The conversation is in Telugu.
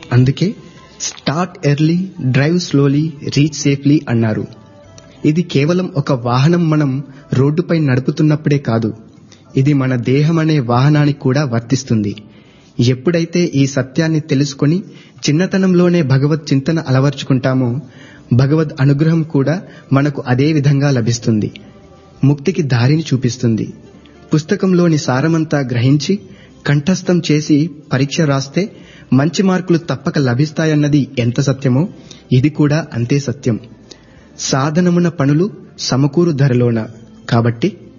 అందుకే start early, drive slowly, reach safely అన్నారు. ఇది కేవలం ఒక వాహనం మనం రోడ్డుపై నడుపుతున్నప్పుడే కాదు, ఇది మన దేహమనే వాహనానికి కూడా వర్తిస్తుంది. ఎప్పుడైతే ఈ సత్యాన్ని తెలుసుకొని చిన్నతనంలోనే భగవత్ చింతన అలవర్చుకుంటామో భగవద్ అనుగ్రహం కూడా మనకు అదే విధంగా లభిస్తుంది, ముక్తికి దారిని చూపిస్తుంది. పుస్తకంలోని సారమంతా గ్రహించి కంఠస్థం చేసి పరీక్ష రాస్తే మంచి మార్కులు తప్పక లభిస్తాయన్నది ఎంత సత్యమో ఇది కూడా అంతే సత్యం. సాధనమున పనులు సమకూరు ధరలోన. కాబట్టి